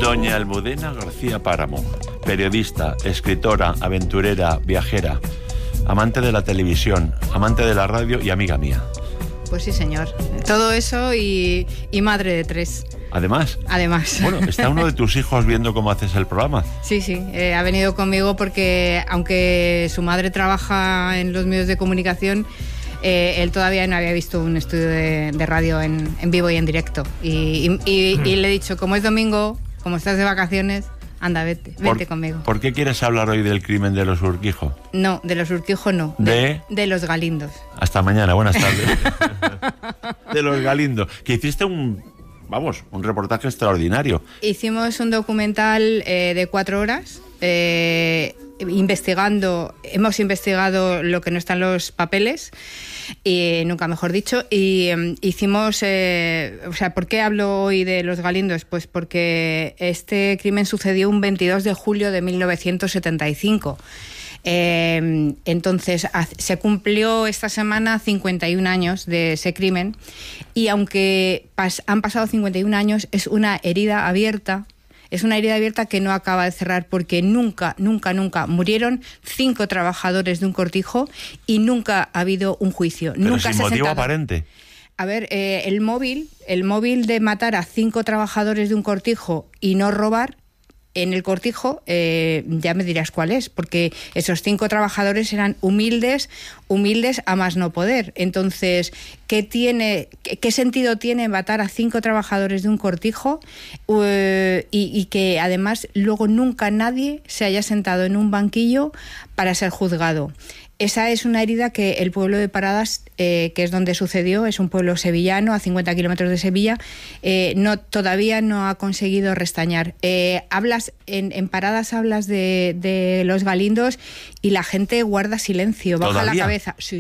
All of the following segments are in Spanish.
Doña Almudena García Páramo, periodista, escritora, aventurera, viajera, amante de la televisión, amante de la radio y amiga mía. Pues sí, señor. Todo eso y madre de 3. Además. Bueno, está uno de tus hijos viendo cómo haces el programa. Sí, ha venido conmigo porque, aunque su madre trabaja en los medios de comunicación, él todavía no había visto un estudio de radio en vivo y en directo. Y le he dicho, como es domingo, como estás de vacaciones, anda, vente conmigo. ¿Por qué quieres hablar hoy del crimen de los Urquijo? No, de los Urquijo no. De los Galindos. Hasta mañana, buenas tardes. De los Galindos. Que hiciste un reportaje extraordinario. Hicimos un documental de 4 horas, hemos investigado lo que no está en los papeles, y nunca mejor dicho, y hicimos, ¿por qué hablo hoy de los Galindos? Pues porque este crimen sucedió un 22 de julio de 1975. Entonces se cumplió esta semana 51 años de ese crimen, y aunque han pasado 51 años, es una herida abierta. Es una herida abierta que no acaba de cerrar, porque nunca murieron 5 trabajadores de un cortijo y nunca ha habido un juicio. Pero nunca sin motivo aparente. A ver, el móvil de matar a 5 trabajadores de un cortijo y no robar en el cortijo, ya me dirás cuál es, porque esos 5 trabajadores eran humildes a más no poder. Entonces, ¿qué sentido tiene matar a 5 trabajadores de un cortijo y que además luego nunca nadie se haya sentado en un banquillo para ser juzgado? Esa es una herida que el pueblo de Paradas, que es donde sucedió, es un pueblo sevillano a 50 kilómetros de Sevilla, todavía no ha conseguido restañar. En Paradas hablas de los Galindos y la gente guarda silencio, baja ¿Todavía? La cabeza. Sí.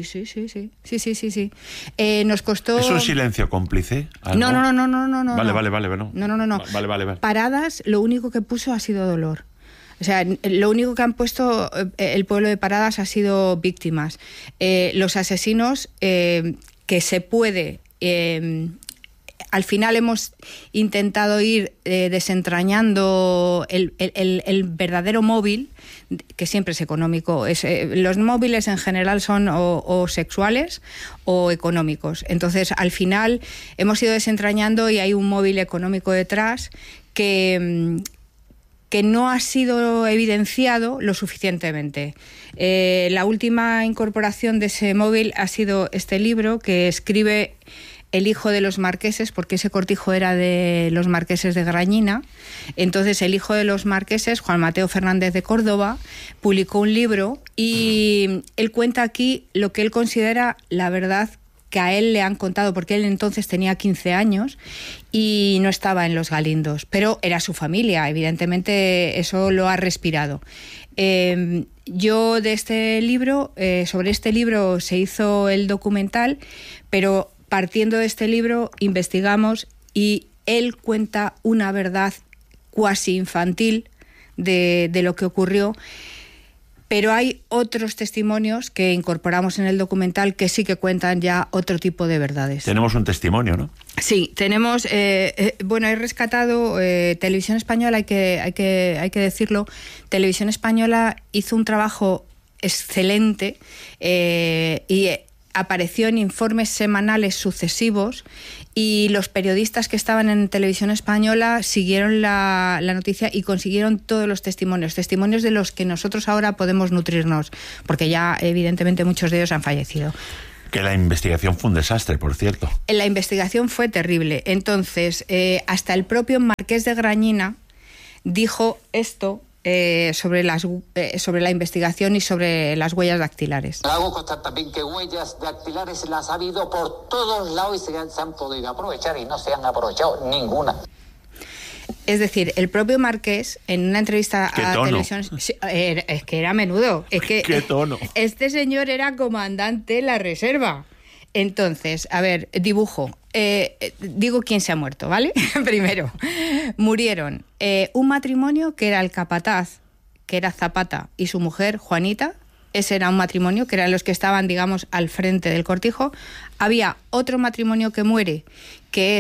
Nos costó... ¿Es un silencio cómplice? ¿Algo? No. Vale. No. Vale. Paradas, lo único que puso ha sido dolor. O sea, lo único que han puesto el pueblo de Paradas ha sido víctimas. Los asesinos, que se puede... al final hemos intentado ir desentrañando el verdadero móvil, que siempre es económico. Los móviles en general son o sexuales o económicos. Entonces, al final hemos ido desentrañando y hay un móvil económico detrás que no ha sido evidenciado lo suficientemente. La última incorporación de ese móvil ha sido este libro que escribe el hijo de los marqueses, porque ese cortijo era de los marqueses de Grañina. Entonces el hijo de los marqueses, Juan Mateo Fernández de Córdoba, publicó un libro y él cuenta aquí lo que él considera la verdad que a él le han contado, porque él entonces tenía 15 años y no estaba en los Galindos, pero era su familia, evidentemente eso lo ha respirado. Yo de este libro, sobre este libro se hizo el documental, pero partiendo de este libro investigamos y él cuenta una verdad cuasi infantil de lo que ocurrió. Pero hay otros testimonios que incorporamos en el documental que sí que cuentan ya otro tipo de verdades. Tenemos un testimonio, ¿no? Sí, tenemos... he rescatado Televisión Española, hay que decirlo. Televisión Española hizo un trabajo excelente y apareció en informes semanales sucesivos, y los periodistas que estaban en Televisión Española siguieron la noticia y consiguieron todos los testimonios de los que nosotros ahora podemos nutrirnos, porque ya evidentemente muchos de ellos han fallecido. Que la investigación fue un desastre, por cierto. La investigación fue terrible. Entonces, hasta el propio marqués de Grañina dijo esto sobre la investigación y sobre las huellas dactilares. Hago constar también que huellas dactilares las ha habido por todos lados y se han podido aprovechar, y no se han aprovechado ninguna. Es decir, el propio marqués, en una entrevista ¿Qué a tono? televisión... Es que era menudo. ¿Qué tono? Este señor era comandante de la reserva. Entonces, a ver, dibujo. Digo quién se ha muerto, ¿vale? Primero, murieron un matrimonio que era el capataz, que era Zapata, y su mujer, Juanita. Ese era un matrimonio que eran los que estaban, digamos, al frente del cortijo. Había otro matrimonio que muere, que es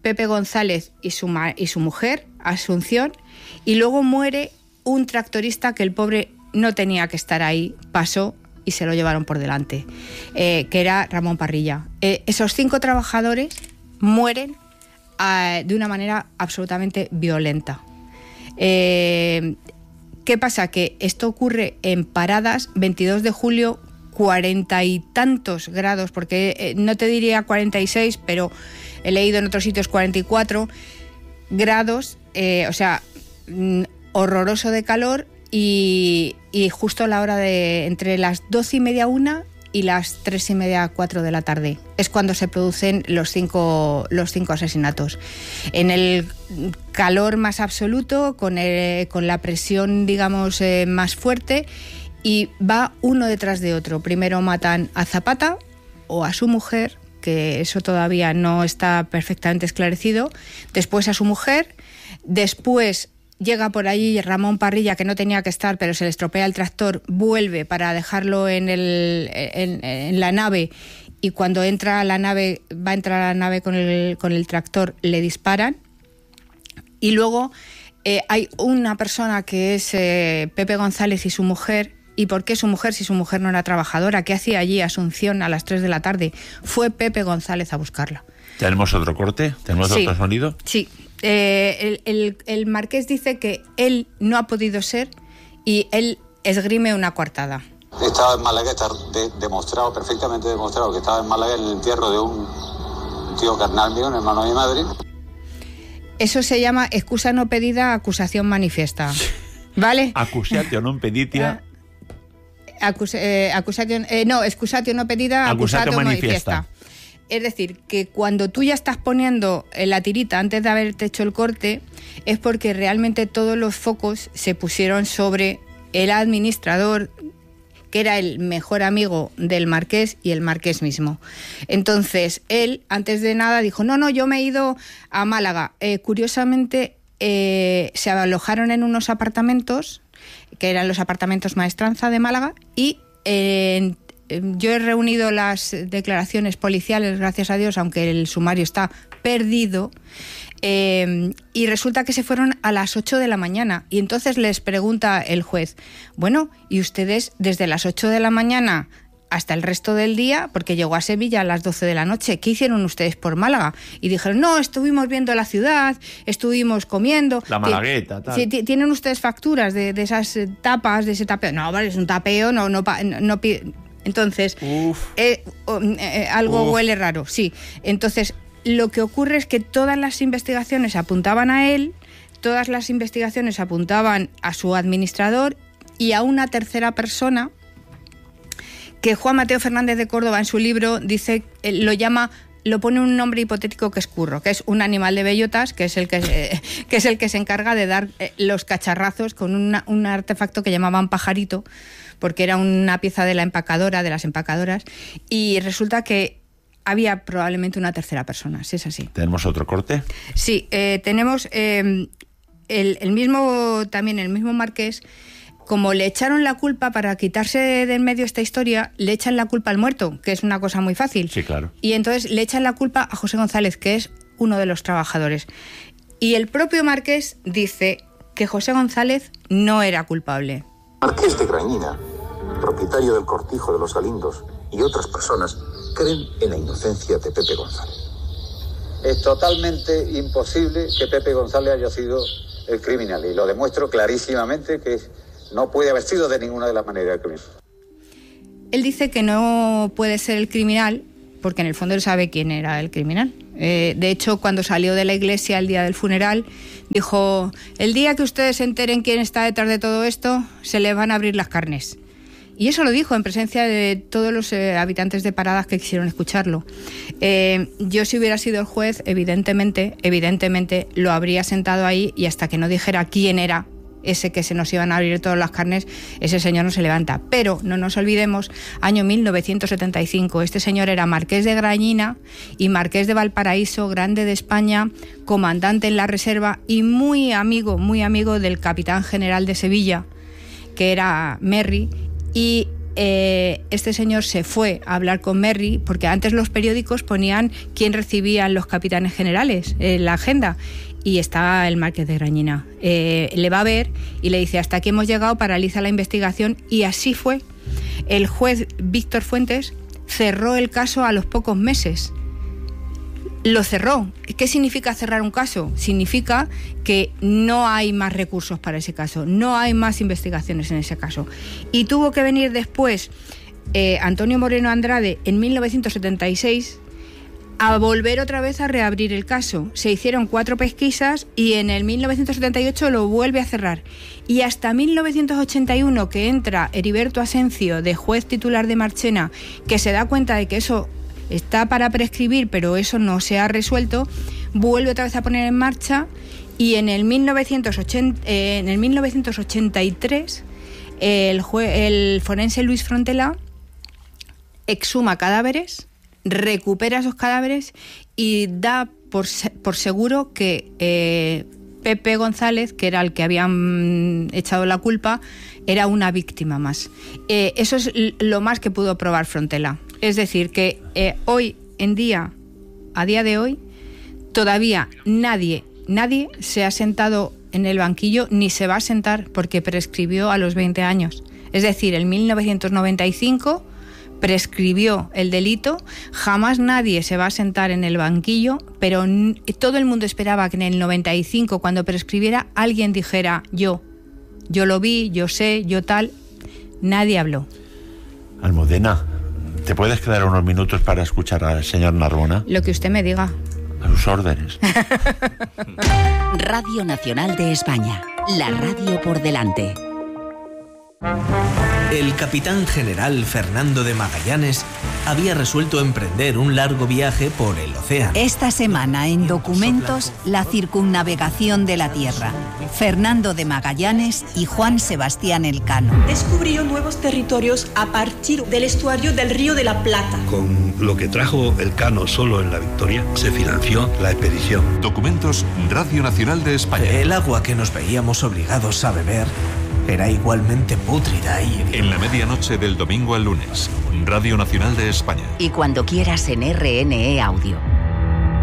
Pepe González y su mujer, Asunción, y luego muere un tractorista que el pobre no tenía que estar ahí, pasó y se lo llevaron por delante, que era Ramón Parrilla. Esos 5 trabajadores mueren de una manera absolutamente violenta. ¿Qué pasa? Que esto ocurre en Paradas, 22 de julio, 40 y tantos grados, porque no te diría 46, pero he leído en otros sitios 44 grados, o sea, horroroso de calor, y justo a la hora de entre las 12:30, 1 y las 3:30, 4 de la tarde es cuando se producen los cinco asesinatos. En el calor más absoluto, con la presión, digamos, más fuerte, y va uno detrás de otro. Primero matan a Zapata o a su mujer, que eso todavía no está perfectamente esclarecido, después a su mujer, después llega por allí Ramón Parrilla, que no tenía que estar, pero se le estropea el tractor, vuelve para dejarlo en la nave, y cuando va a entrar a la nave con el tractor, le disparan. Y luego hay una persona que es Pepe González y su mujer. ¿Y por qué su mujer, si su mujer no era trabajadora? ¿Qué hacía allí Asunción a las 3 de la tarde? Fue Pepe González a buscarla. ¿Tenemos otro corte? ¿Tenemos otro sonido? Sí. El marqués dice que él no ha podido ser, y él esgrime una coartada. Estaba en Málaga, está perfectamente demostrado que estaba en Málaga en el entierro de un tío carnal mío, un hermano de mi madre. Eso se llama excusa no pedida, acusación manifiesta. ¿Vale? Accusatio non peditia. Excusatio no pedida, accusatio manifiesta. Es decir, que cuando tú ya estás poniendo la tirita antes de haberte hecho el corte, es porque realmente todos los focos se pusieron sobre el administrador, que era el mejor amigo del marqués y el marqués mismo. Entonces, él, antes de nada, dijo, no, yo me he ido a Málaga. Curiosamente, se alojaron en unos apartamentos, que eran los apartamentos Maestranza de Málaga, y yo he reunido las declaraciones policiales, gracias a Dios, aunque el sumario está perdido, y resulta que se fueron a las 8 de la mañana. Y entonces les pregunta el juez, bueno, ¿y ustedes desde las 8 de la mañana hasta el resto del día, porque llegó a Sevilla a las 12 de la noche, qué hicieron ustedes por Málaga? Y dijeron, no, estuvimos viendo la ciudad, estuvimos comiendo. La Malagueta, tal. ¿Tienen ustedes facturas de esas tapas, de ese tapeo? No, vale, es un tapeo, no entonces, algo huele raro, sí. Entonces, lo que ocurre es que todas las investigaciones apuntaban a él, todas las investigaciones apuntaban a su administrador y a una tercera persona que Juan Mateo Fernández de Córdoba en su libro dice, lo pone un nombre hipotético, que es Curro, que es un animal de bellotas, que es el que se encarga de dar los cacharrazos con un artefacto que llamaban pajarito, porque era una pieza de las empacadoras, y resulta que había probablemente una tercera persona, si es así. ¿Tenemos otro corte? Sí, tenemos el mismo marqués. Como le echaron la culpa, para quitarse de en medio esta historia, le echan la culpa al muerto, que es una cosa muy fácil. Sí, claro. Y entonces le echan la culpa a José González, que es uno de los trabajadores. Y el propio marqués dice que José González no era culpable. Marqués de Grañina, propietario del Cortijo de los Galindos, y otras personas creen en la inocencia de Pepe González. Es totalmente imposible que Pepe González haya sido el criminal, y lo demuestro clarísimamente que no puede haber sido de ninguna de las maneras el criminal. Él dice que no puede ser el criminal porque en el fondo él sabe quién era el criminal. De hecho, cuando salió de la iglesia el día del funeral, dijo, el día que ustedes se enteren quién está detrás de todo esto, se les van a abrir las carnes. Y eso lo dijo en presencia de todos los habitantes de Paradas que quisieron escucharlo. Yo, si hubiera sido el juez, evidentemente lo habría sentado ahí, y hasta que no dijera quién era ese que se nos iban a abrir todas las carnes, ese señor no se levanta. Pero no nos olvidemos, año 1975, este señor era marqués de Grañina y marqués de Valparaíso, grande de España, comandante en la reserva y muy amigo del capitán general de Sevilla, que era Merry, y este señor se fue a hablar con Merry, porque antes los periódicos ponían quién recibían los capitanes generales en la agenda, y estaba el Marqués de Grañina. Le va a ver y le dice: hasta aquí hemos llegado, paraliza la investigación, y así fue. El juez Víctor Fuentes cerró el caso a los pocos meses. Lo cerró. ¿Qué significa cerrar un caso? Significa que no hay más recursos para ese caso, no hay más investigaciones en ese caso. Y tuvo que venir después Antonio Moreno Andrade en 1976 a volver otra vez a reabrir el caso. Se hicieron 4 pesquisas y en el 1978 lo vuelve a cerrar. Y hasta 1981, que entra Heriberto Asencio, de juez titular de Marchena, que se da cuenta de que eso está para prescribir, pero eso no se ha resuelto, vuelve otra vez a poner en marcha, y en el 1983 el forense Luis Frontela exhuma cadáveres, recupera esos cadáveres y da por seguro que Pepe González, que era el que habían echado la culpa, era una víctima más. Eso es lo más que pudo probar Frontela. Es decir, que hoy en día, a día de hoy, todavía nadie se ha sentado en el banquillo ni se va a sentar, porque prescribió a los 20 años. Es decir, en 1995 prescribió el delito, jamás nadie se va a sentar en el banquillo, pero todo el mundo esperaba que en el 95, cuando prescribiera, alguien dijera: yo lo vi, yo sé, yo tal. Nadie habló. Almudena, ¿te puedes quedar unos minutos para escuchar al señor Narbona? Lo que usted me diga. A sus órdenes. Radio Nacional de España, la radio por delante. El capitán general Fernando de Magallanes había resuelto emprender un largo viaje por el océano. Esta semana en Documentos, la circunnavegación de la Tierra. Fernando de Magallanes y Juan Sebastián Elcano. Descubrió nuevos territorios a partir del estuario del Río de la Plata. Con lo que trajo Elcano solo en la Victoria, se financió la expedición. Documentos, Radio Nacional de España. El agua que nos veíamos obligados a beber era igualmente pútrida y... En la medianoche del domingo al lunes, Radio Nacional de España. Y cuando quieras en RNE Audio.